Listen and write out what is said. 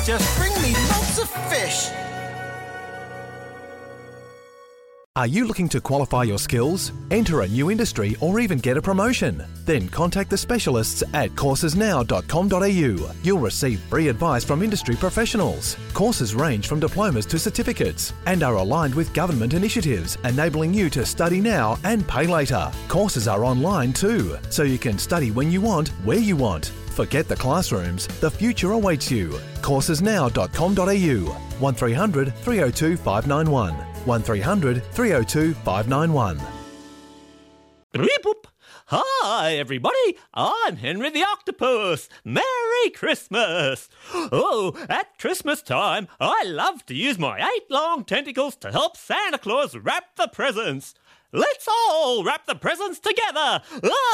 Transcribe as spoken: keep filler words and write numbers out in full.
just bring me lots of fish. Are you looking to qualify your skills, enter a new industry or even get a promotion? Then contact the specialists at courses now dot com dot a u. You'll receive free advice from industry professionals. Courses range from diplomas to certificates and are aligned with government initiatives, enabling you to study now and pay later. Courses are online too, so you can study when you want, where you want. Forget the classrooms, the future awaits you. courses now dot com dot a u. one three hundred, three oh two, five nine one. one three hundred, three oh two, five nine one. Beep-boop. Hi, everybody. I'm Henry the Octopus. Merry Christmas. Oh, at Christmas time, I love to use my eight long tentacles to help Santa Claus wrap the presents. Let's all wrap the presents together. Ah!